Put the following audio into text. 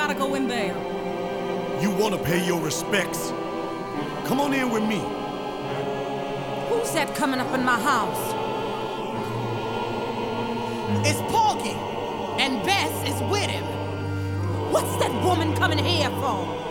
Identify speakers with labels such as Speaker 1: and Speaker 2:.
Speaker 1: gotta go in there.
Speaker 2: You want to pay your respects? Come on in with me.
Speaker 1: Who's that coming up in my house?
Speaker 3: It's Porgy, and Bess is with him.
Speaker 1: What's that woman coming here for?